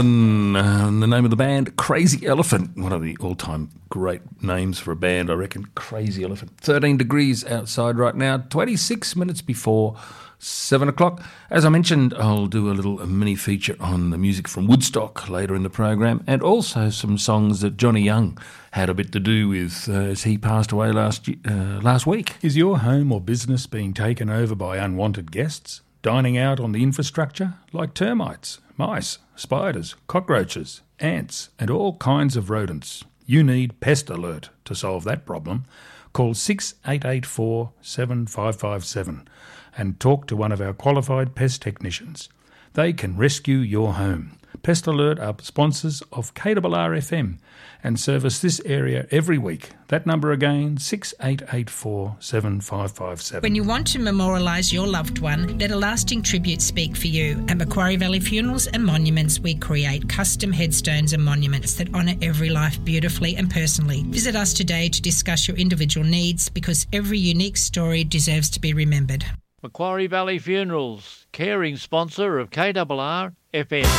The name of the band, Crazy Elephant. One of the all-time great names for a band, I reckon. Crazy Elephant. 13 degrees outside right now, 26 minutes before 7 o'clock. As I mentioned, I'll do a little mini feature on the music from Woodstock later in the program, and also some songs that Johnny Young had a bit to do with as he passed away last week. Is your home or business being taken over by unwanted guests? Dining out on the infrastructure like termites, mice, spiders, cockroaches, ants and all kinds of rodents? You need Pest Alert to solve that problem. Call 6884 7557 and talk to one of our qualified pest technicians. They can rescue your home. Pest Alert are sponsors of KRR FM and service this area every week. That number again, 6884 7557. When you want to memorialise your loved one, let a lasting tribute speak for you. At Macquarie Valley Funerals and Monuments, we create custom headstones and monuments that honour every life beautifully and personally. Visit us today to discuss your individual needs, because every unique story deserves to be remembered. Macquarie Valley Funerals, caring sponsor of KRR FM.